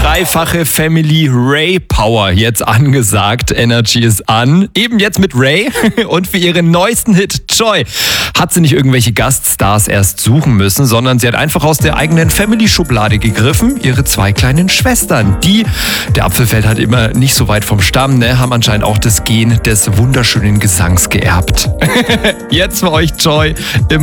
dreifache Family Ray Power jetzt angesagt. Energy ist an. Eben jetzt mit Ray. Und für ihren neuesten Hit Joy hat sie nicht irgendwelche Gaststars erst suchen müssen, sondern sie hat einfach aus der eigenen Family-Schublade gegriffen. Ihre zwei kleinen Schwestern. Der Apfel fällt halt immer nicht so weit vom Stamm, ne? Haben anscheinend auch das Gen des wunderschönen Gesangs geerbt. Jetzt für euch Joy im